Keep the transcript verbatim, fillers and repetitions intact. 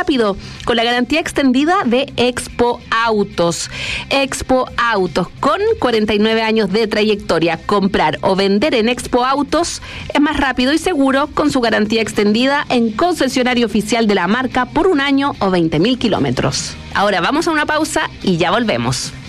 rápido con la garantía extendida de Expo Autos. Expo Autos, con cuarenta y nueve años de trayectoria. Comprar o vender en Expo Autos es más rápido y seguro con su garantía extendida en concesionario oficial de la marca por un año o veinte mil kilómetros. Ahora vamos a una pausa y ya volvemos.